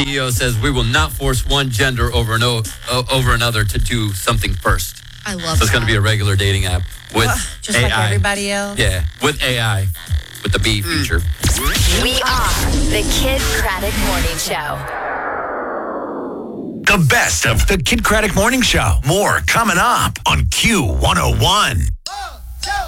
CEO says we will not force one gender over another to do something first. I love So it's going to be a regular dating app with Just AI. like everybody else. Yeah, with AI, with the B feature. We are the Kid Craddock Morning Show. The best of the Kid Craddock Morning Show. More coming up on Q101.